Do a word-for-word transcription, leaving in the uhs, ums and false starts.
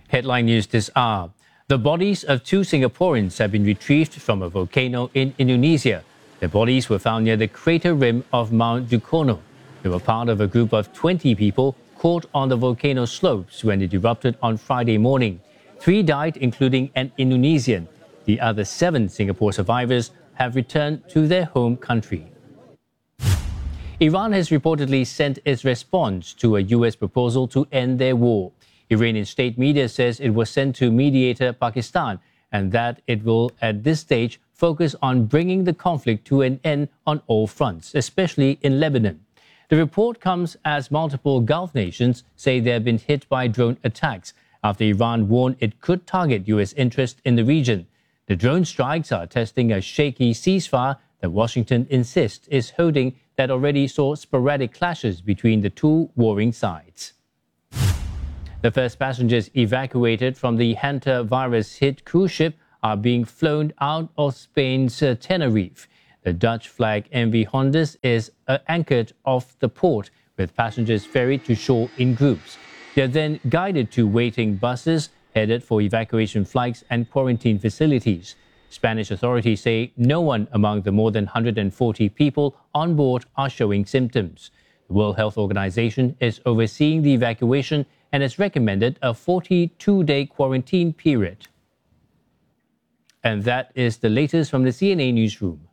Headline news this hour. The bodies of two Singaporeans have been retrieved from a volcano in Indonesia. Their bodies were found near the crater rim of Mount Dukono. They were part of a group of twenty people caught on the volcano slopes when it erupted on Friday morning. Three died, including an Indonesian. The other seven Singapore survivors have returned to their home country. Iran has reportedly sent its response to a U S proposal to end their war. Iranian state media says it was sent to mediator Pakistan and that it will, at this stage, focus on bringing the conflict to an end on all fronts, especially in Lebanon. The report comes as multiple Gulf nations say they have been hit by drone attacks after Iran warned it could target U S interests in the region. The drone strikes are testing a shaky ceasefire that Washington insists is holding that already saw sporadic clashes between the two warring sides. The first passengers evacuated from the hantavirus-hit cruise ship are being flown out of Spain's uh, Tenerife. The Dutch flag M V Hondas is uh, anchored off the port, with passengers ferried to shore in groups. They are then guided to waiting buses headed for evacuation flights and quarantine facilities. Spanish authorities say no one among the more than one hundred forty people on board are showing symptoms. The World Health Organization is overseeing the evacuation and has recommended a forty-two day quarantine period. And that is the latest from the C N A Newsroom.